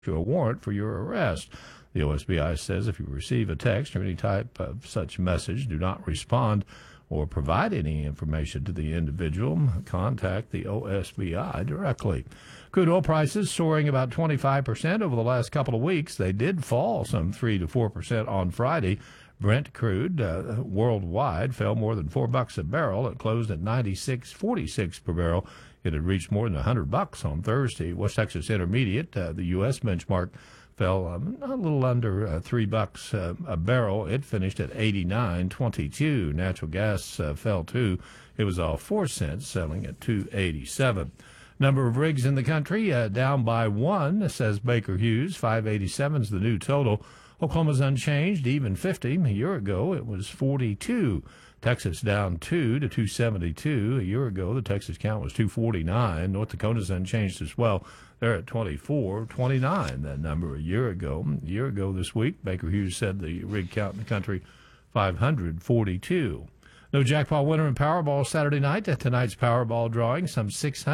a warrant for your arrest. The OSBI says if you receive a text or any type of such message, do not respond or provide any information to the individual. Contact the OSBI directly. Crude oil prices soaring about 25% over the last couple of weeks. They did fall some 3 to 4% on Friday. Brent crude worldwide fell more than $4 a barrel. It closed at 96.46 per barrel. It had reached more than $100 on Thursday. West Texas Intermediate, the U.S. benchmark, fell a little under $3 a barrel. It finished at 89.22. Natural gas fell too. It was off 4 cents, selling at 2.87. Number of rigs in the country down by 1, says Baker Hughes. 587 is the new total. Oklahoma's unchanged, even 50. A year ago, it was 42. Texas down 2 to 272. A year ago, the Texas count was 249. North Dakota's unchanged as well. They're at 24, 29, that number a year ago. A year ago this week, Baker Hughes said the rig count in the country, 542. No jackpot winner in Powerball Saturday night. At tonight's Powerball drawing, some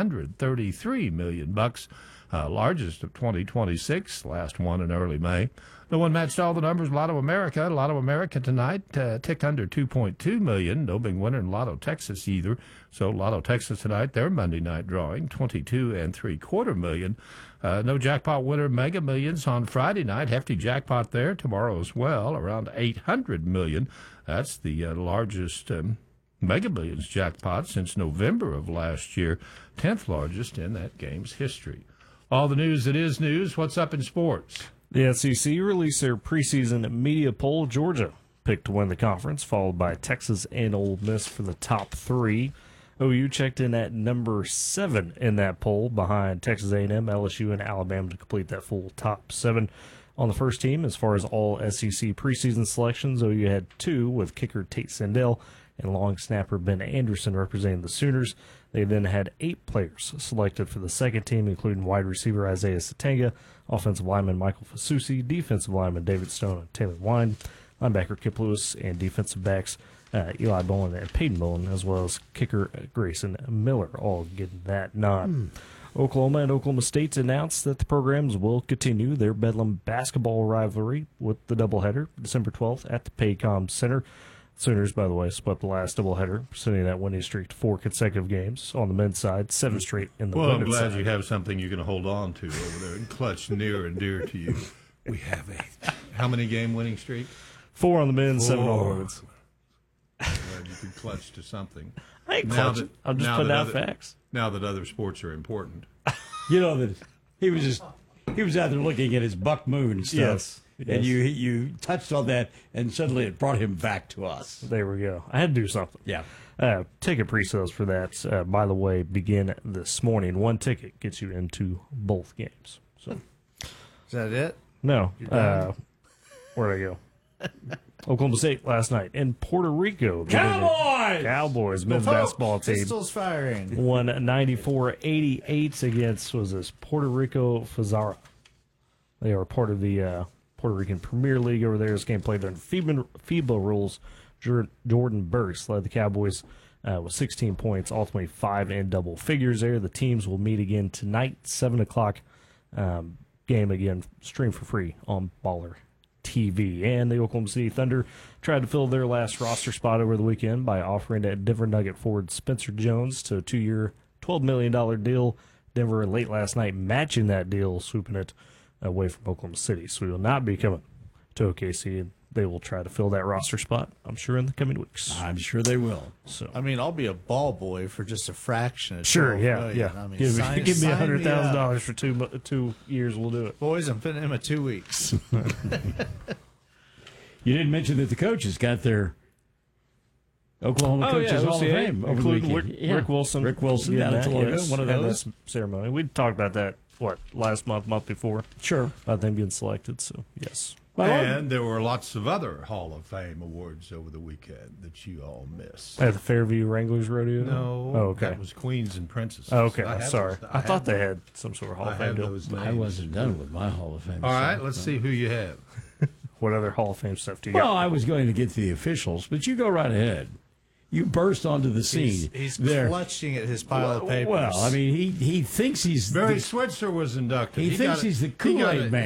$633 million, largest of 2026, last one in early May. No one matched all the numbers. Lotto America. Lotto America tonight ticked under 2.2 million. No big winner in Lotto Texas either. So Lotto Texas tonight, their Monday night drawing, 22.75 million. No jackpot winner Mega Millions on Friday night. Hefty jackpot there tomorrow as well, around 800 million. That's the largest Mega Millions jackpot since November of last year, 10th largest in that game's history. All the news that is news. What's up in sports? The SEC released their preseason media poll. Georgia picked to win the conference, followed by Texas and Ole Miss for the top 3. OU checked in at number 7 in that poll, behind Texas A&M, LSU, and Alabama to complete that full top 7. On the first team, as far as all SEC preseason selections, OU had 2, with kicker Tate Sandell and long snapper Ben Anderson representing the Sooners. They then had 8 players selected for the second team, including wide receiver Isaiah Satanga, offensive lineman Michael Fasusi, defensive lineman David Stone and Taylor Wine, linebacker Kip Lewis, and defensive backs Eli Bowen and Peyton Bowen, as well as kicker Grayson Miller, all getting that nod. Oklahoma and Oklahoma State announced that the programs will continue their Bedlam basketball rivalry with the doubleheader December 12th at the Paycom Center. Sooners, by the way, swept the last doubleheader, sending that winning streak to 4 consecutive games on the men's side, 7 straight in the women's side. Well, I'm glad you have something you can hold on to over there and clutch near and dear to you. We have how many game winning streak? 4 on the men's, 7 on the women's. Glad you could clutch to something. I ain't clutching. I'm just putting out facts. Now that other sports are important. You know that he was out there looking at his Buck Moon stuff. Yes. And you touched on that, and suddenly it brought him back to us. There we go. I had to do something. Yeah. Ticket pre-sales for that, by the way, begin this morning. 1 ticket gets you into both games. So, is that it? No. Where'd I go? Oklahoma State last night in Puerto Rico. Cowboys men's basketball team. Pistols firing. Won 94-88 against, Puerto Rico Fazara. They are part of the Puerto Rican Premier League over there. This game played under FIBA rules. Jordan Burks led the Cowboys with 16 points, ultimately 5 in double figures there. The teams will meet again tonight, 7 o'clock. Game again, streamed for free on Baller TV. And the Oklahoma City Thunder tried to fill their last roster spot over the weekend by offering that Denver Nugget forward Spencer Jones to a 2-year, $12 million deal. Denver late last night matching that deal, swooping it away from Oklahoma City. So he will not be coming to OKC, and they will try to fill that roster spot, I'm sure, in the coming weeks. I'm sure they will. So I mean, I'll be a ball boy for just a fraction of sure, $12 yeah. million. I mean, give me $100,000 for 2 years, we'll do it. Boys, I'm putting him at 2 weeks. You didn't mention that the coaches got their Oklahoma Coaches Hall of Fame over the weekend. Rick Wilson. Rick Wilson down at Tologa. One of those ceremony. We talked about that, last month before? Sure. About them being selected, so yes. And there were lots of other Hall of Fame awards over the weekend that you all missed. At the Fairview Wranglers Rodeo? No. Oh, okay. That was Queens and Princesses. Oh, okay. Sorry. I thought they had some sort of Hall of Fame deal. I wasn't done with my Hall of Fame. All right, let's see who you have. What other Hall of Fame stuff do you got? Well, I was going to get to the officials, but you go right ahead. you burst onto the scene. He's there. clutching at his pile of papers. Well, I mean, he thinks he's Barry the, Switzer was inducted. he thinks he's the Kool-Aid man.